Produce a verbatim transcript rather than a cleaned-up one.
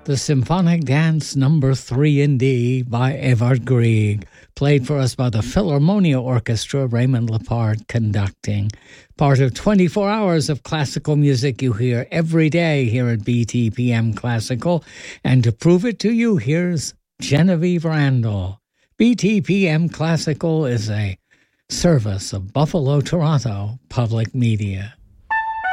The Symphonic Dance Number three in D by Evert Grieg, played for us by the Philharmonia Orchestra, Raymond Lepard conducting. Part of twenty-four hours of classical music you hear every day here at B T P M Classical. And to prove it to you, here's Genevieve Randall. B T P M Classical is a service of Buffalo, Toronto Public Media.